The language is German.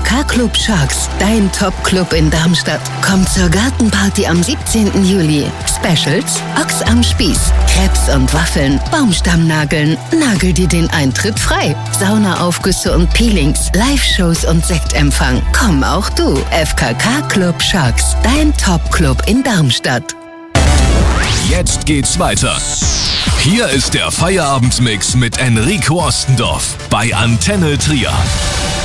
FKK Club Sharks, dein Top-Club in Darmstadt. Komm zur Gartenparty am 17. Juli. Specials: Ochs am Spieß, Crepes und Waffeln, Baumstammnageln. Nagel dir den Eintritt frei. Saunaaufgüsse und Peelings, Live-Shows und Sektempfang. Komm auch du. FKK Club Sharks, dein Top-Club in Darmstadt. Jetzt geht's weiter. Hier ist der Feierabendmix mit Enrico Ostendorf bei Antenne Trier.